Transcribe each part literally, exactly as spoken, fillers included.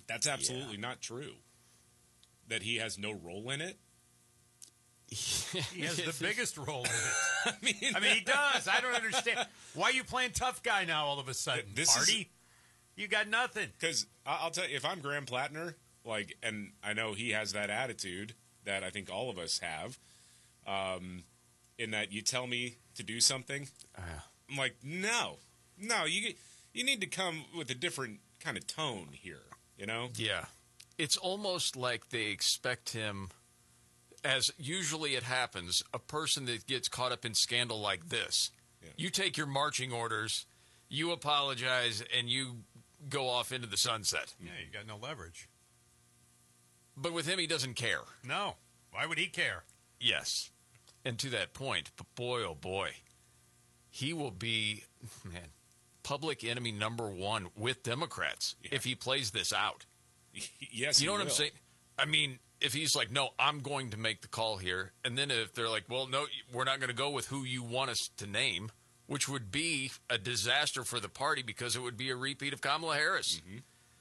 That's absolutely yeah. not true. That he has no role in it? He has the biggest role in it. I mean, I mean, he does. I don't understand. Why are you playing tough guy now all of a sudden? This Artie, is, you got nothing. Because I'll tell you, if I'm Graham Plattner, like, and I know he has that attitude that I think all of us have, um, in that you tell me to do something, uh, I'm like, no, no, you you need to come with a different kind of tone here, you know? Yeah. It's almost like they expect him, as usually it happens, a person that gets caught up in scandal like this. Yeah. You take your marching orders, you apologize, and you go off into the sunset. Yeah, you got no leverage. But with him, he doesn't care. No. Why would he care? Yes. And to that point, but boy, oh boy, he will be, man, public enemy number one with Democrats yeah. if he plays this out. Yes, you know what will. I'm saying? I mean, if he's like, no, I'm going to make the call here, and then if they're like, well, no, we're not going to go with who you want us to name, which would be a disaster for the party because it would be a repeat of Kamala Harris. Mm-hmm.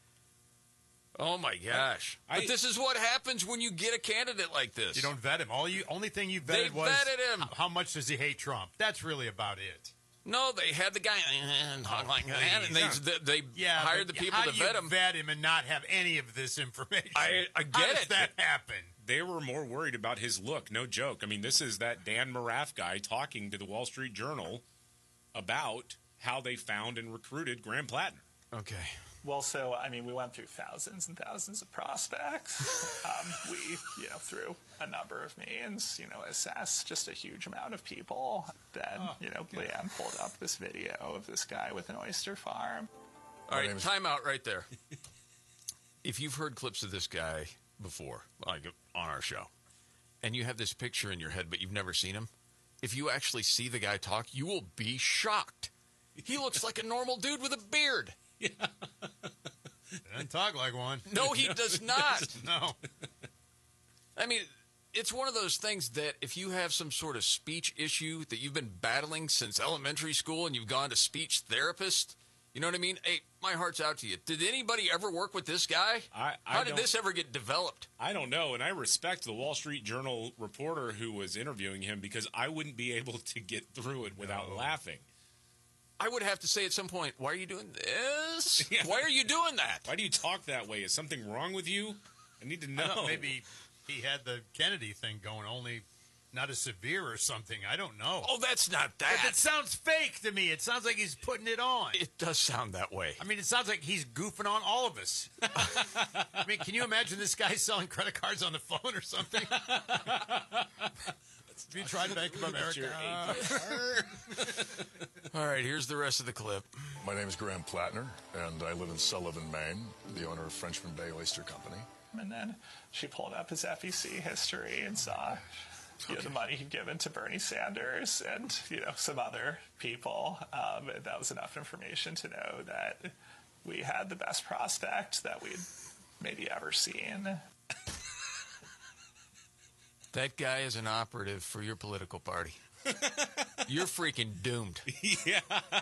Oh my gosh! I, but this is what happens when you get a candidate like this. You don't vet him. All you, only thing you vetted they was vetted him. How much does he hate Trump? That's really about it. No, they had the guy and talk like that, and they they yeah, hired the people to vet him. How do you vet him and not have any of this information? I, I get how it. Does that happen? They were more worried about his look. No joke. I mean, this is that Dan Morath guy talking to the Wall Street Journal about how they found and recruited Graham Plattner. Okay. Well, so, I mean, we went through thousands and thousands of prospects. um, we, you know, through a number of means, you know, assessed just a huge amount of people. Then, oh, you know, good. Leanne pulled up this video of this guy with an oyster farm. All right, time out right there. If you've heard clips of this guy before, like on our show, and you have this picture in your head, but you've never seen him, if you actually see the guy talk, you will be shocked. He looks like a normal dude with a beard. Yeah. Doesn't talk like one. No, he does not. No. I mean, it's one of those things that if you have some sort of speech issue that you've been battling since elementary school and you've gone to speech therapist, you know what I mean? Hey, my heart's out to you. Did anybody ever work with this guy? I, I How did this ever get developed? I don't know, and I respect the Wall Street Journal reporter who was interviewing him because I wouldn't be able to get through it without no. laughing. I would have to say at some point, why are you doing this? Yeah. Why are you doing that? Why do you talk that way? Is something wrong with you? I need to know. know. Maybe he had the Kennedy thing going, only not as severe or something. I don't know. Oh, that's not that. But it sounds fake to me. It sounds like he's putting it on. It does sound that way. I mean, it sounds like he's goofing on all of us. I mean, can you imagine this guy selling credit cards on the phone or something? Have you tried Bank of America? All right, here's the rest of the clip. My name is Graham Plattner, and I live in Sullivan, Maine, the owner of Frenchman Bay Oyster Company. And then she pulled up his F E C history and saw you know, the money he'd given to Bernie Sanders and you know some other people. Um, and that was enough information to know that we had the best prospect that we'd maybe ever seen. That guy is an operative for your political party. You're freaking doomed. Yeah.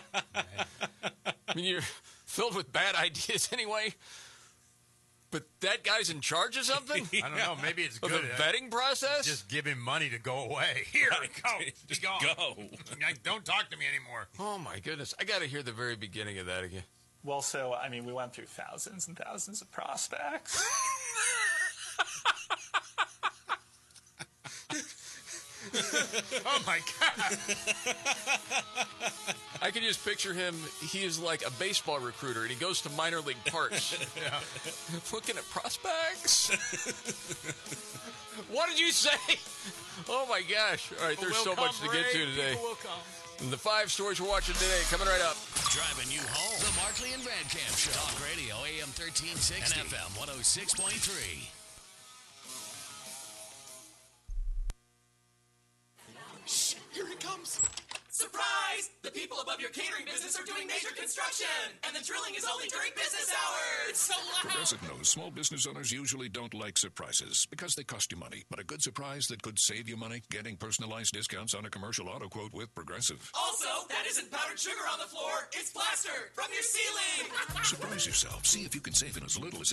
I mean, you're filled with bad ideas anyway. But that guy's in charge of something? I don't know. Maybe it's of good. The vetting process? Just give him money to go away. Here, go. Just go. go. Don't talk to me anymore. Oh, my goodness. I got to hear the very beginning of that again. Well, so, I mean, we went through thousands and thousands of prospects. Oh, my God. I can just picture him. He is like a baseball recruiter, and he goes to minor league parks. Yeah. Looking at prospects. What did you say? Oh, my gosh. All right, there's so much to get to today. And the five stories we're watching today coming right up. Driving you home. The Markley and Radcamp Show. Talk Radio, A M thirteen sixty. And F M one oh six point three. Shh, here it comes. Surprise! The people above your catering business are doing major construction, and the drilling is only during business hours. It's so loud. Progressive knows small business owners usually don't like surprises because they cost you money. But a good surprise that could save you money, getting personalized discounts on a commercial auto quote with Progressive. Also, that isn't powdered sugar on the floor. It's plaster from your ceiling. Surprise yourself. See if you can save in as little as